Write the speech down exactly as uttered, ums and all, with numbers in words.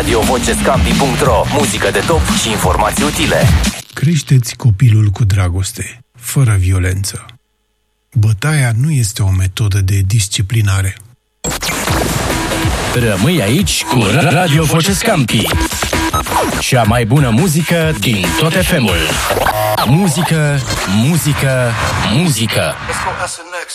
radio voce scampi punct ro. Muzică de top și informații utile. Creșteți copilul cu dragoste, fără violență. Bătaia nu este o metodă de disciplinare. Rămâi aici cu Radio Voce Scampi. Cea mai bună muzică din tot F M-ul. Muzică, muzică, muzică.